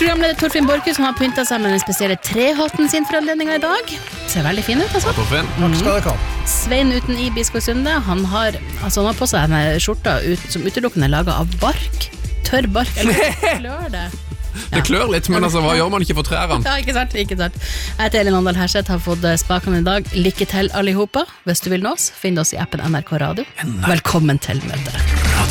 Programleder Torfinn Borchhus som har pyntet seg med den spesielle trehotten sin for anledningen I dag. Ser veldig fin ut, altså. Torfinn. Takk skal dere ha. Svein uten I Biskov Sunde, han har på seg denne skjorta som utelukkende er laget av bark. Tørr bark, eller klør det? Det klør litt, men altså, hva gjør man ikke for trærne? Ja, ikke sant. Jeg heter Elin Andal Herseth, har fått spakene I dag. Lykke til allihopa. Hvis du vil nå oss, finn oss I appen NRK Radio. Velkommen til møtet.